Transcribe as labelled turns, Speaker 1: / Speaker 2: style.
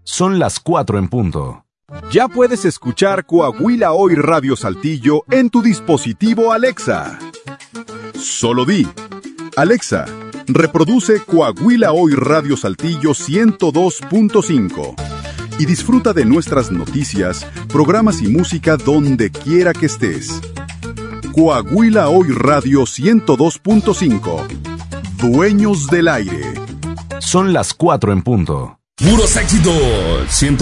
Speaker 1: Son las 4 en punto.
Speaker 2: Ya puedes escuchar Coahuila Hoy Radio Saltillo en tu dispositivo Alexa. Solo di: Alexa, reproduce Coahuila Hoy Radio Saltillo 102.5 y disfruta de nuestras noticias, programas y música donde quiera que estés. Coahuila Hoy Radio 102.5. Dueños del aire.
Speaker 1: Son las 4 en punto.
Speaker 3: Puros éxitos.